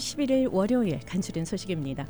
11일 월요일 간추린 소식입니다.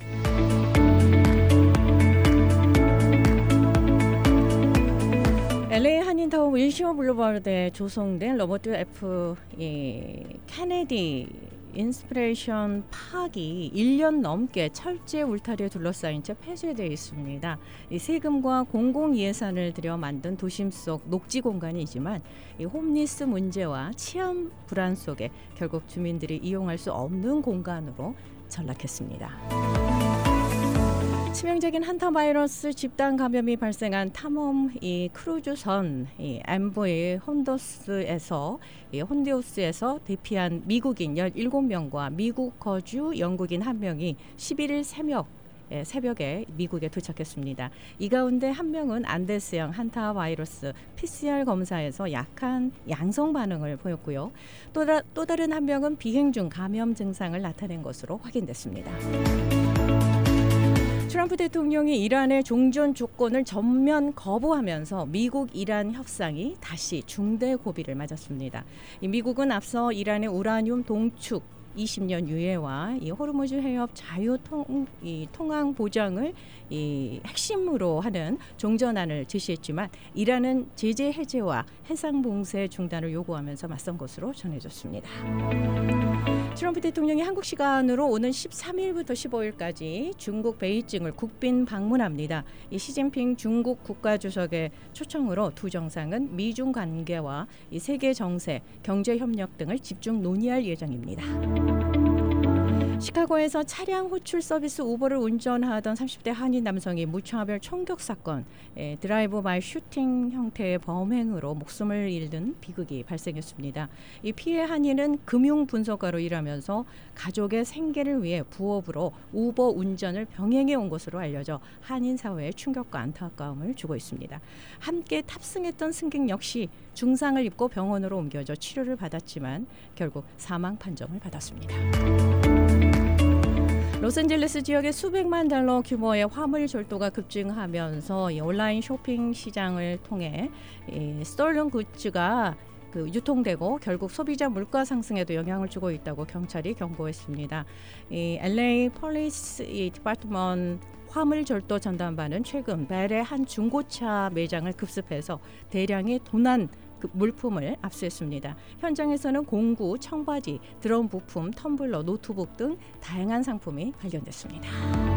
LA 한인타운 윌시어 블루바르드에 조성된 로버트 F. 케네디 인스피레이션 파크이 1년 넘게 철제 울타리에 둘러싸인 채 폐쇄되어 있습니다. 이 세금과 공공 예산을 들여 만든 도심 속 녹지 공간이지만 이 홈리스 문제와 치안 불안 속에 결국 주민들이 이용할 수 없는 공간으로 전락했습니다. 치명적인 한타 바이러스 집단 감염이 발생한 탐험 크루즈선 MV 혼두스에서 대피한 미국인 17명과 미국 거주 영국인 1명이 11일 새벽에 미국에 도착했습니다. 이 가운데 1명은 안데스형 한타 바이러스 PCR 검사에서 약한 양성 반응을 보였고요. 또 다른 1명은 비행 중 감염 증상을 나타낸 것으로 확인됐습니다. 트럼프 대통령이 이란의 종전 조건을 전면 거부하면서 미국-이란 협상이 다시 중대 고비를 맞았습니다. 미국은 앞서 이란의 우라늄 동축 20년 유예와 이 호르무즈 해협 통항 보장을 핵심으로 하는 종전안을 제시했지만 이란은 제재 해제와 해상 봉쇄 중단을 요구하면서 맞선 것으로 전해졌습니다. 트럼프 대통령이 한국 시간으로 오는 13일부터 15일까지 중국 베이징을 국빈 방문합니다. 이 시진핑 중국 국가주석의 초청으로 두 정상은 미중 관계와 이 세계 정세, 경제 협력 등을 집중 논의할 예정입니다. 시카고에서 차량 호출 서비스 우버를 운전하던 30대 한인 남성이 무차별 총격 사건, 드라이브 바이 슈팅 형태의 범행으로 목숨을 잃는 비극이 발생했습니다. 이 피해 한인은 금융 분석가로 일하면서 가족의 생계를 위해 부업으로 우버 운전을 병행해 온 것으로 알려져 한인 사회에 충격과 안타까움을 주고 있습니다. 함께 탑승했던 승객 역시 중상을 입고 병원으로 옮겨져 치료를 받았지만 결국 사망 판정을 받았습니다. 로스앤젤레스 지역의 수백만 달러 규모의 화물 절도가 급증하면서 온라인 쇼핑 시장을 통해 스톨런 굿즈가 유통되고 결국 소비자 물가 상승에도 영향을 주고 있다고 경찰이 경고했습니다. LA 폴리스 디파트먼트 화물 절도 전담반은 최근 벨의 한 중고차 매장을 급습해서 대량의 도난 물품을 압수했습니다. 현장에서는 공구, 청바지, 드럼 부품, 텀블러, 노트북 등 다양한 상품이 발견됐습니다.